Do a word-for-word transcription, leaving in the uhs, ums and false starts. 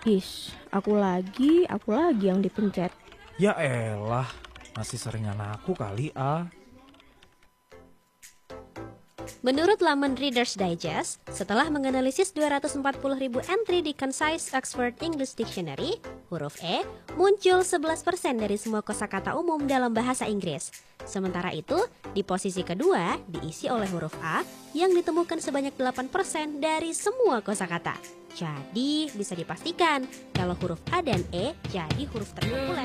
Is, aku lagi, aku lagi yang dipencet. Ya elah, masih seringan aku kali ah. Menurut laman Reader's Digest, setelah menganalisis dua ratus empat puluh ribu entry di Concise Oxford English Dictionary, huruf E muncul sebelas persen dari semua kosakata umum dalam bahasa Inggris. Sementara itu, di posisi kedua diisi oleh huruf A yang ditemukan sebanyak delapan persen dari semua kosakata. Jadi, bisa dipastikan kalau huruf A dan E jadi huruf terpopuler.